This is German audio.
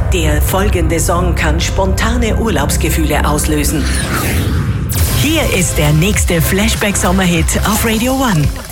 Der folgende Song kann spontane Urlaubsgefühle auslösen. Hier ist der nächste Flashback-Sommerhit auf Radio One.